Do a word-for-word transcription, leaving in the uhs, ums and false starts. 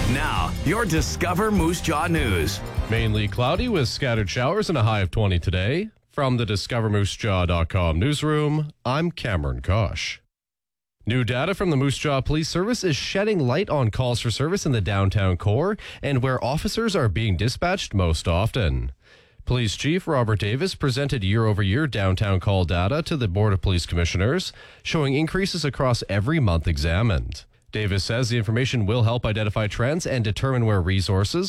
Now, your Discover Moose Jaw News. Mainly cloudy with scattered showers and a high of twenty today. From the discover moose jaw dot com newsroom, I'm Cameron Kosh. New data from the Moose Jaw Police Service is shedding light on calls for service in the downtown core and where officers are being dispatched most often. Police Chief Robert Davis presented year-over-year downtown call data to the Board of Police Commissioners, showing increases across every month examined. Davis says the information will help identify trends and determine where resources